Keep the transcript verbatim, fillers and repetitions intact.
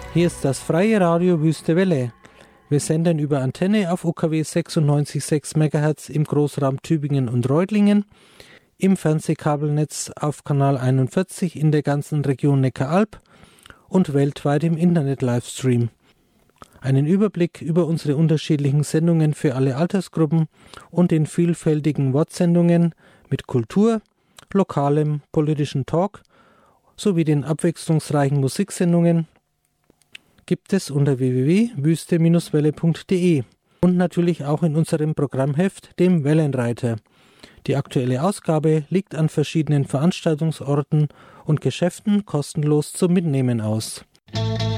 Hier ist das freie Radio Wüste Welle. Wir senden über Antenne auf U K W sechsundneunzig Komma sechs Megahertz im Großraum Tübingen und Reutlingen, im Fernsehkabelnetz auf Kanal einundvierzig in der ganzen Region Neckaralb und weltweit im Internet-Livestream. Einen Überblick über unsere unterschiedlichen Sendungen für alle Altersgruppen und den vielfältigen Wortsendungen mit Kultur, lokalem politischen Talk sowie den abwechslungsreichen Musiksendungen gibt es unter w w w punkt wüste Bindestrich welle punkt d e und natürlich auch in unserem Programmheft, dem Wellenreiter. Die aktuelle Ausgabe liegt an verschiedenen Veranstaltungsorten und Geschäften kostenlos zum Mitnehmen aus.